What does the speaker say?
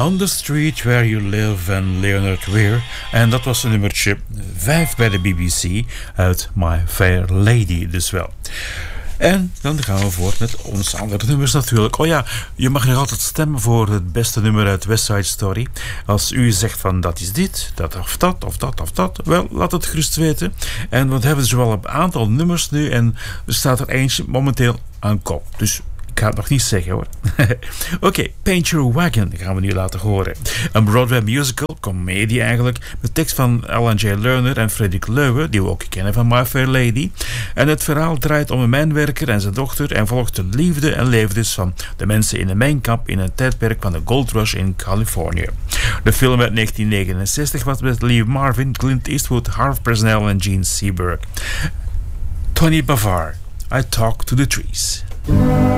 On the Street Where You Live en Leonard Weir. En dat was een nummertje 5 bij de BBC uit My Fair Lady dus wel. En dan gaan we voort met onze andere nummers natuurlijk. Oh ja, je mag nog altijd stemmen voor het beste nummer uit West Side Story. Als u zegt van dat is dit, dat of dat, of dat of dat. Wel, laat het gerust weten. En we hebben dus wel een aantal nummers nu. En er staat er eentje momenteel aan kop. Dus ik ga het nog niet zeggen hoor. Oké, Paint Your Wagon gaan we nu laten horen. Een Broadway musical, comedie eigenlijk, met tekst van Alan J. Lerner en Frederick Loewe, die we ook kennen van My Fair Lady. En het verhaal draait om een mijnwerker en zijn dochter en volgt de liefde en levens van de mensen in een mijnkamp in een tijdperk van de Gold Rush in Californië. De film uit 1969 was met Lee Marvin, Clint Eastwood, Harve Presnell en Gene Seberg. Tony Bavard, I Talk to the Trees.